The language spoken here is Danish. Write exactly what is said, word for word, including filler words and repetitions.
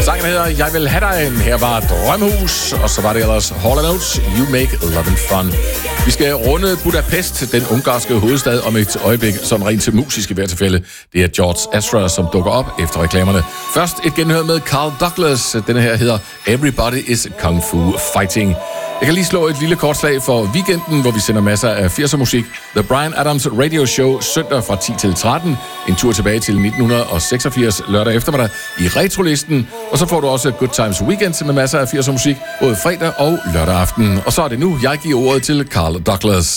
Sangen hedder Jeg vil have dig. Her var Drømhus, og så var det ellers Hall and Oates, You Make Lovin' Fun. Vi skal runde Budapest, den ungarske hovedstad, om et øjeblik, som rent til musisk i hvert tilfælde. Det er George Ezra, som dukker op efter reklamerne. Først et genhør med Carl Douglas. Denne her hedder Everybody is Kung Fu Fighting. Jeg kan lige slå et lille kort slag for weekenden, hvor vi sender masser af firser musik. The Bryan Adams Radio Show søndag fra ti til tretten. En tur tilbage til nitten seksogfirs lørdag eftermiddag i Retrolisten. Og så får du også Good Times Weekend med masser af firser musik både fredag og lørdag aften. Og så er det nu, jeg giver ordet til Carl Douglas.